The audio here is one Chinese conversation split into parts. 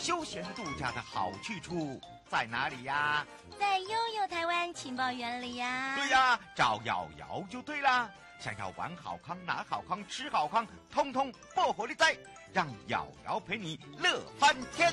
休闲度假的好去处在哪里呀？ 在悠悠台湾情报园里呀。 对呀，找瑶瑶就对啦。想要玩好康、拿好康、吃好康，通通不火力在，让瑶瑶陪你乐翻天。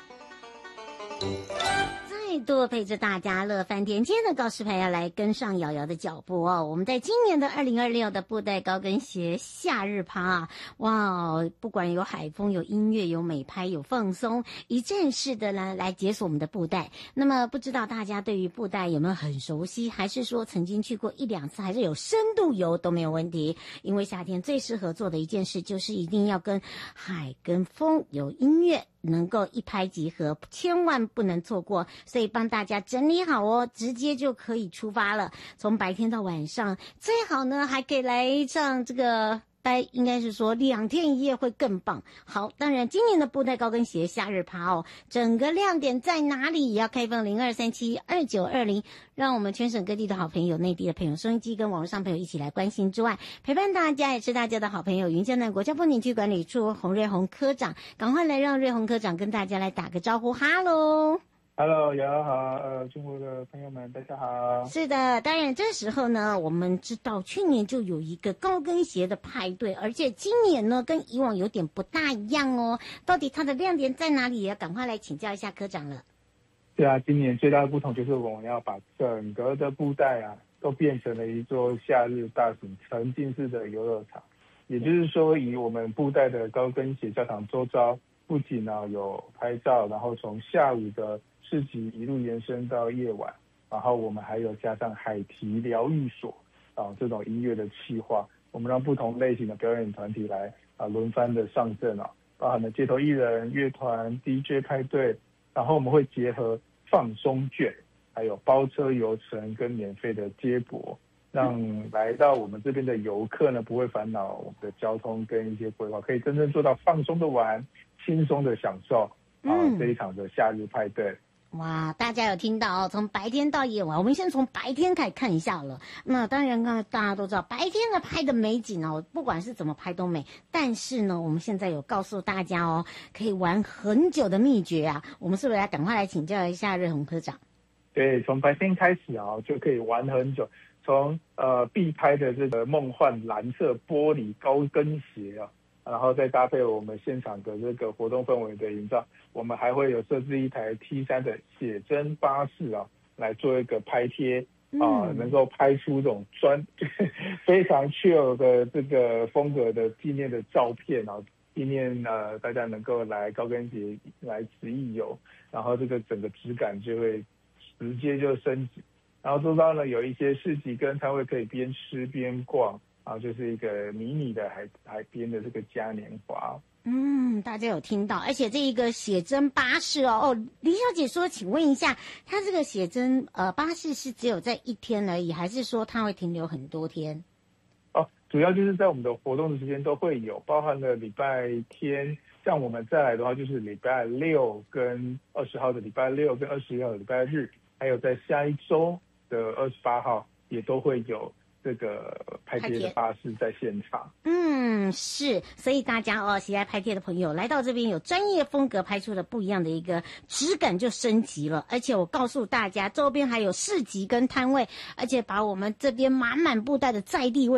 再度陪着大家乐翻天。今天的告示牌要来跟上瑶瑶的脚步哦。我们在今年的2026的布袋高跟鞋夏日趴啊，哇，不管有海风、有音乐、有美拍、有放松，一站式的呢来解锁我们的布袋。那么不知道大家对于布袋有没有很熟悉，还是说曾经去过1、2次，还是有深度游都没有问题。因为夏天最适合做的一件事就是一定要跟海跟风有音乐，能够一拍即合，千万不能错过。所以帮大家整理好哦，直接就可以出发了。从白天到晚上，最好呢还可以来上这个应该是说2天1夜会更棒。好，当然今年的布袋高跟鞋夏日趴哦，整个亮点在哪里？也要开放02372920，让我们全省各地的好朋友、内地的朋友、收音机跟网络上朋友一起来关心之外，陪伴大家也是大家的好朋友云嘉南国家风景区管理处洪瑞宏科长，赶快来让瑞宏科长跟大家来打个招呼，哈喽。 Hello， 瑶瑶好，中国的朋友们大家好。 是的，当然这时候呢，我们知道去年就有一个高跟鞋的派对，而且今年呢跟以往有点不大一样哦。到底它的亮点在哪里？也要赶快来请教一下科长了。 对啊，今年最大的不同就是我们要把整个的布袋啊都变成了一座夏日大型沉浸式的游乐场，也就是说，以我们布袋的高跟鞋教堂周遭，不仅呢有拍照，然后从下午的市集一路延伸到夜晚，然后我们还有加上海堤疗愈所这种音乐的企划，我们让不同类型的表演团体来轮番的上阵包含了街头艺人、乐团、DJ 派对，然后我们会结合放松券，还有包车游程跟免费的接驳，让来到我们这边的游客呢不会烦恼我们的交通跟一些规划，可以真正做到放松的玩、轻松的享受这一场的夏日派对。 哇，大家有听到哦？从白天到夜晚，我们先从白天开始看一下了。那当然，大家都知道，白天的拍的美景哦，不管是怎么拍都美。但是呢，我们现在有告诉大家哦，可以玩很久的秘诀啊。我们是不是要赶快来请教一下瑞宏科长？ 对，从白天开始就可以玩很久。从必拍的这个梦幻蓝色玻璃高跟鞋然后再搭配我们现场的这个活动氛围的营造，我们还会有设置一台 T3 的写真巴士来做一个拍贴能够拍出这种非常 chill 的这个风格的纪念的照片纪念大家能够来高跟鞋来此一游，然后这个整个质感就会直接就升级。然后周遭呢有一些市集跟摊位可以边吃边逛就是一个迷你的海边的这个嘉年华。 大家有听到，而且这一个写真巴士李小姐说，请问一下，它这个写真巴士是只有在1天而已，还是说它会停留很多天？ 主要就是在我们的活动的时间都会有，包含了礼拜天，像我们再来的话就是礼拜6跟20号的礼拜6跟21号的礼拜日，还有在下一周的28号也都会有这个拍贴的巴士在现场。 是，所以大家喜爱拍贴的朋友来到这边，有专业风格拍出的不一样的一个质感就升级了。而且我告诉大家，周边还有市集跟摊位，而且把我们这边满满布袋的在地味